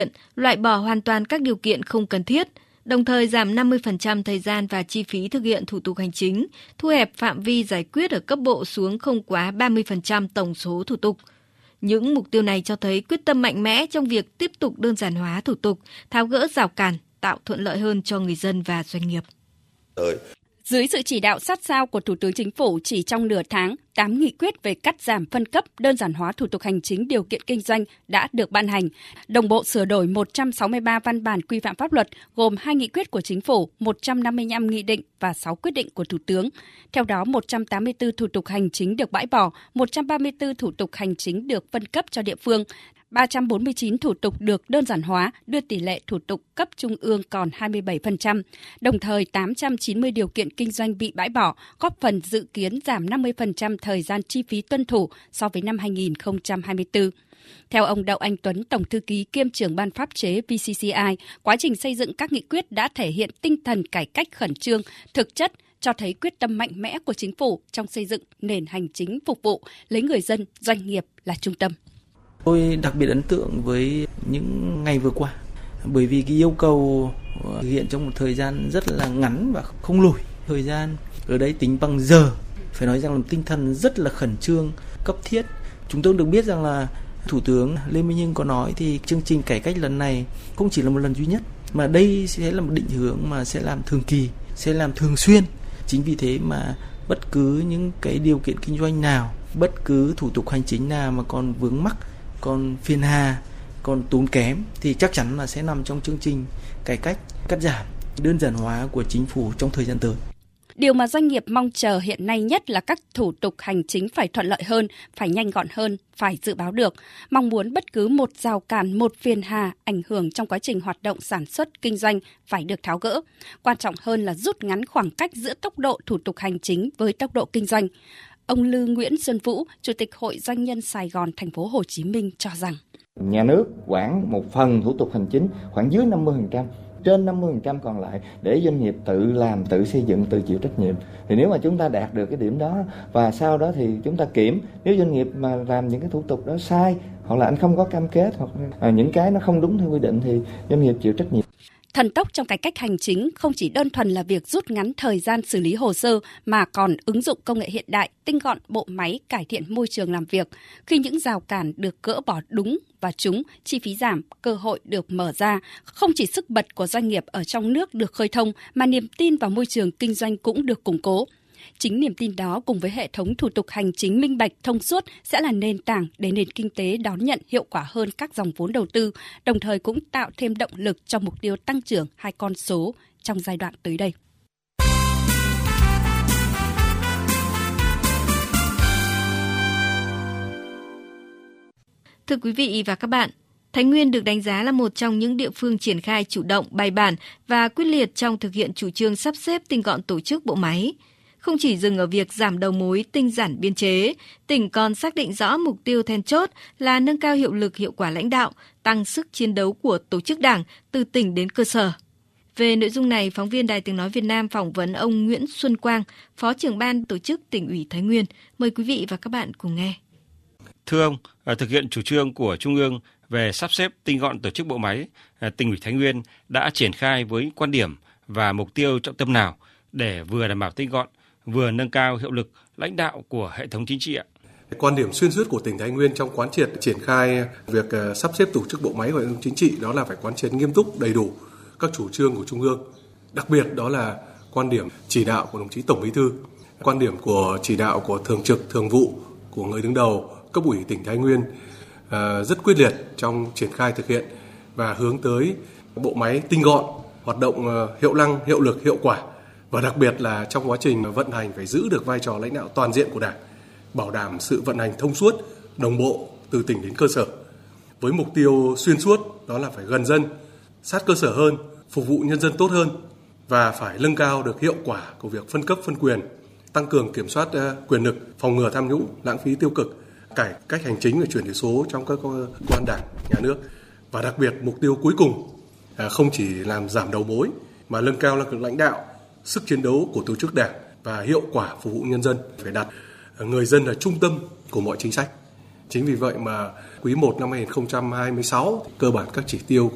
loại bỏ hoàn toàn các điều kiện không cần thiết, đồng thời giảm 50% thời gian và chi phí thực hiện thủ tục hành chính, thu hẹp phạm vi giải quyết ở cấp bộ xuống không quá 30% tổng số thủ tục. Những mục tiêu này cho thấy quyết tâm mạnh mẽ trong việc tiếp tục đơn giản hóa thủ tục, tháo gỡ rào cản, tạo thuận lợi hơn cho người dân và doanh nghiệp. Dưới sự chỉ đạo sát sao của Thủ tướng Chính phủ, chỉ trong nửa tháng, 8 nghị quyết về cắt giảm phân cấp, đơn giản hóa thủ tục hành chính điều kiện kinh doanh đã được ban hành. Đồng bộ sửa đổi 163 văn bản quy phạm pháp luật, gồm 2 nghị quyết của Chính phủ, 155 nghị định và 6 quyết định của Thủ tướng. Theo đó, 184 thủ tục hành chính được bãi bỏ, 134 thủ tục hành chính được phân cấp cho địa phương, 349 thủ tục được đơn giản hóa, đưa tỷ lệ thủ tục cấp trung ương còn 27%. Đồng thời, 890 điều kiện kinh doanh bị bãi bỏ, góp phần dự kiến giảm 50% thời gian chi phí tuân thủ so với năm 2024. Theo ông Đậu Anh Tuấn, Tổng thư ký kiêm trưởng Ban pháp chế VCCI, quá trình xây dựng các nghị quyết đã thể hiện tinh thần cải cách khẩn trương, thực chất, cho thấy quyết tâm mạnh mẽ của Chính phủ trong xây dựng nền hành chính phục vụ, lấy người dân, doanh nghiệp là trung tâm. Tôi đặc biệt ấn tượng với những ngày vừa qua, bởi vì cái yêu cầu thực hiện trong một thời gian rất là ngắn và không lùi. Thời gian ở đây tính bằng giờ, phải nói rằng là tinh thần rất là khẩn trương, cấp thiết. Chúng tôi được biết rằng là Thủ tướng Lê Minh Hưng có nói thì chương trình cải cách lần này không chỉ là một lần duy nhất, mà đây sẽ là một định hướng mà sẽ làm thường kỳ, sẽ làm thường xuyên. Chính vì thế mà bất cứ những cái điều kiện kinh doanh nào, bất cứ thủ tục hành chính nào mà còn vướng mắc, còn phiền hà, còn tốn kém thì chắc chắn là sẽ nằm trong chương trình cải cách, cắt giảm, đơn giản hóa của Chính phủ trong thời gian tới. Điều mà doanh nghiệp mong chờ hiện nay nhất là các thủ tục hành chính phải thuận lợi hơn, phải nhanh gọn hơn, phải dự báo được. Mong muốn bất cứ một rào cản, một phiền hà ảnh hưởng trong quá trình hoạt động sản xuất, kinh doanh phải được tháo gỡ. Quan trọng hơn là rút ngắn khoảng cách giữa tốc độ thủ tục hành chính với tốc độ kinh doanh. Ông Lư Nguyễn Xuân Vũ, Chủ tịch Hội Doanh nhân Sài Gòn, Thành phố Hồ Chí Minh cho rằng nhà nước quản một phần thủ tục hành chính khoảng dưới 50%, trên 50% còn lại để doanh nghiệp tự làm, tự xây dựng, tự chịu trách nhiệm. Thì nếu mà chúng ta đạt được cái điểm đó và sau đó thì chúng ta kiểm, nếu doanh nghiệp mà làm những cái thủ tục đó sai hoặc là anh không có cam kết hoặc những cái nó không đúng theo quy định thì doanh nghiệp chịu trách nhiệm. Thần tốc trong cải cách hành chính không chỉ đơn thuần là việc rút ngắn thời gian xử lý hồ sơ mà còn ứng dụng công nghệ hiện đại, tinh gọn bộ máy, cải thiện môi trường làm việc. Khi những rào cản được gỡ bỏ đúng và trúng, chi phí giảm, cơ hội được mở ra, không chỉ sức bật của doanh nghiệp ở trong nước được khơi thông mà niềm tin vào môi trường kinh doanh cũng được củng cố. Chính niềm tin đó cùng với hệ thống thủ tục hành chính minh bạch, thông suốt sẽ là nền tảng để nền kinh tế đón nhận hiệu quả hơn các dòng vốn đầu tư, đồng thời cũng tạo thêm động lực cho mục tiêu tăng trưởng 2 con số trong giai đoạn tới đây. Thưa quý vị và các bạn, Thái Nguyên được đánh giá là một trong những địa phương triển khai chủ động, bài bản và quyết liệt trong thực hiện chủ trương sắp xếp tinh gọn tổ chức bộ máy. Không chỉ dừng ở việc giảm đầu mối, tinh giản biên chế, tỉnh còn xác định rõ mục tiêu then chốt là nâng cao hiệu lực hiệu quả lãnh đạo, tăng sức chiến đấu của tổ chức đảng từ tỉnh đến cơ sở. Về nội dung này, phóng viên Đài Tiếng nói Việt Nam phỏng vấn ông Nguyễn Xuân Quang, Phó trưởng ban tổ chức Tỉnh ủy Thái Nguyên. Mời quý vị và các bạn cùng nghe. Thưa ông, thực hiện chủ trương của Trung ương về sắp xếp tinh gọn tổ chức bộ máy, Tỉnh ủy Thái Nguyên đã triển khai với quan điểm và mục tiêu trọng tâm nào để vừa đảm bảo tinh gọn, vừa nâng cao hiệu lực lãnh đạo của hệ thống chính trị ạ? Quan điểm xuyên suốt của tỉnh Thái Nguyên trong quán triệt triển khai việc sắp xếp tổ chức bộ máy của hệ thống chính trị đó là phải quán triệt nghiêm túc đầy đủ các chủ trương của Trung ương. Đặc biệt đó là quan điểm chỉ đạo của đồng chí Tổng Bí thư, quan điểm của chỉ đạo của thường trực, thường vụ của người đứng đầu cấp ủy tỉnh Thái Nguyên rất quyết liệt trong triển khai thực hiện và hướng tới bộ máy tinh gọn, hoạt động hiệu năng, hiệu lực, hiệu quả. Và đặc biệt là trong quá trình vận hành phải giữ được vai trò lãnh đạo toàn diện của Đảng, bảo đảm sự vận hành thông suốt, đồng bộ từ tỉnh đến cơ sở. Với mục tiêu xuyên suốt đó là phải gần dân, sát cơ sở hơn, phục vụ nhân dân tốt hơn và phải nâng cao được hiệu quả của việc phân cấp phân quyền, tăng cường kiểm soát quyền lực, phòng ngừa tham nhũng, lãng phí tiêu cực, cải cách hành chính và chuyển đổi số trong các cơ quan Đảng, nhà nước. Và đặc biệt mục tiêu cuối cùng không chỉ làm giảm đầu mối mà nâng cao năng lực lãnh đạo, sức chiến đấu của tổ chức đảng và hiệu quả phục vụ nhân dân, phải đặt người dân là trung tâm của mọi chính sách. Chính vì vậy mà quý 1 năm 2026 cơ bản các chỉ tiêu